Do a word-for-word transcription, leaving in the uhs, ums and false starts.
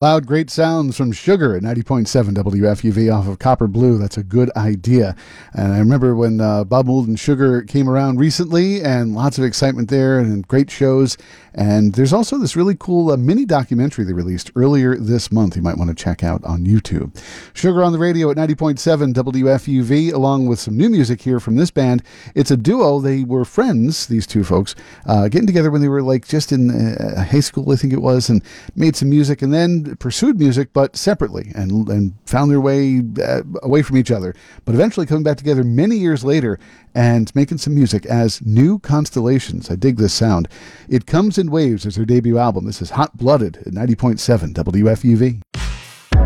Loud, great sounds from Sugar at ninety point seven W F U V off of Copper Blue. That's a good idea. And I remember when uh, Bob Mould and Sugar came around recently, and lots of excitement there and great shows. And there's also this really cool uh, mini documentary they released earlier this month you might want to check out on YouTube. Sugar on the radio at ninety point seven W F U V, along with some new music here from this band. It's a duo. They were friends, these two folks, uh, getting together when they were like just in uh, high school, I think it was, and made some music, and then pursued music, but separately, and and found their way uh, away from each other, but eventually coming back together many years later and making some music as New Constellations. I dig this sound. It Comes in Waves as their debut album. This is Hot Blooded at ninety point seven W F U V.